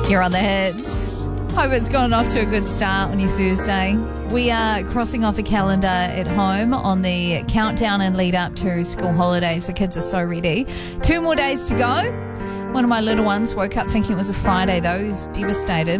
You're on the hits. Hope it's gone off to a good start on your Thursday. We are crossing off the calendar at home on the countdown and lead up to school holidays. The kids are so ready. 2 more days to go. One of my little ones woke up thinking it was a Friday, though. He was devastated.